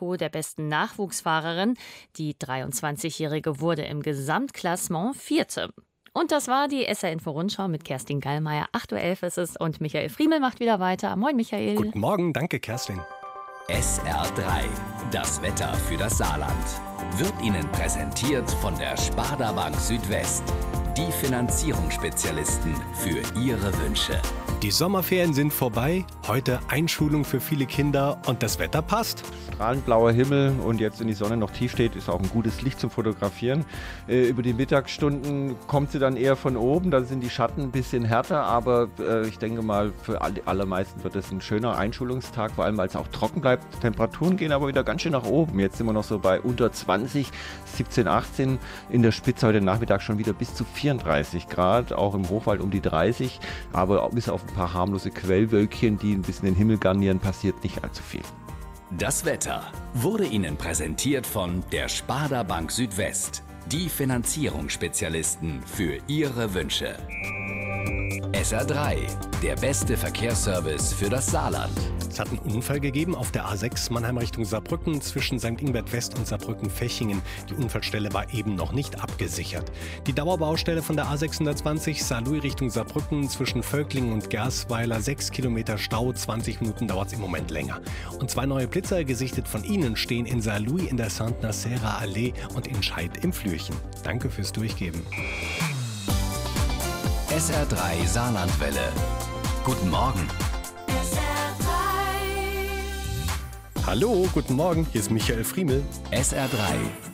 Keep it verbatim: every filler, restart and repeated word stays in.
Monaco der besten Nachwuchsfahrerin. Die dreiundzwanzigjährige wurde im Gesamtklassement Vierte. Und das war die S R-Info-Rundschau mit Kerstin Gallmeier. acht Uhr elf ist es und Michael Friemel macht wieder weiter. Moin, Michael. Guten Morgen, danke, Kerstin. S R drei, das Wetter für das Saarland, wird Ihnen präsentiert von der Sparda Bank Südwest. Die Finanzierungsspezialisten für Ihre Wünsche. Die Sommerferien sind vorbei, heute Einschulung für viele Kinder und das Wetter passt. Strahlend blauer Himmel und jetzt, wenn die Sonne noch tief steht, ist auch ein gutes Licht zum Fotografieren. Äh, über die Mittagsstunden kommt sie dann eher von oben, da sind die Schatten ein bisschen härter, aber äh, ich denke mal, für alle allermeisten wird es ein schöner Einschulungstag, vor allem weil es auch trocken bleibt. Temperaturen gehen aber wieder ganz schön nach oben. Jetzt sind wir noch so bei unter zwanzig, siebzehn, achtzehn, in der Spitze heute Nachmittag schon wieder bis zu vierunddreißig Grad, auch im Hochwald um die dreißig, aber bis auf ein paar harmlose Quellwölkchen, die ein bisschen den Himmel garnieren, passiert nicht allzu viel. Das Wetter wurde Ihnen präsentiert von der Sparda Bank Südwest. Die Finanzierungsspezialisten für Ihre Wünsche. S R drei, der beste Verkehrsservice für das Saarland. Es hat einen Unfall gegeben auf der A sechs Mannheim Richtung Saarbrücken zwischen Sankt Ingbert West und Saarbrücken-Fechingen. Die Unfallstelle war eben noch nicht abgesichert. Die Dauerbaustelle von der A sechshundertzwanzig Saarlouis Richtung Saarbrücken zwischen Völklingen und Gersweiler. Sechs Kilometer Stau, zwanzig Minuten dauert es im Moment länger. Und zwei neue Blitzer, gesichtet von Ihnen, stehen in Saarlouis in der Sainte-Nacera Allee und in Scheid im Flürchen. Danke fürs Durchgeben. S R drei Saarlandwelle. Guten Morgen. S R drei. Hallo, guten Morgen, hier ist Michael Friemel. S R drei